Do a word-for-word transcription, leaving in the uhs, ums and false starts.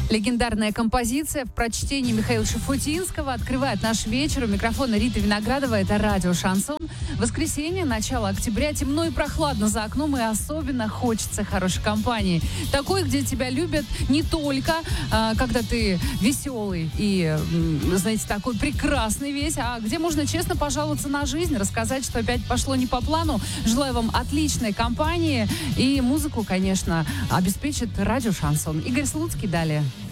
Легендарная композиция в прочтении Михаила Шуфутинского открывает наш вечер. У микрофона Рита Виноградова. Это радио «Шансон». Воскресенье, начало октября. Темно и прохладно за окном, и особенно хочется хорошей компании. Такой, где тебя любят не только, а, когда ты веселый и, знаете, такой прекрасный весь, а где можно честно пожаловаться на жизнь, рассказать, что опять пошло не по плану. Желаю вам отличной компании. И музыку, конечно, обеспечит радио «Шансон». Игорь Слуцкий далее.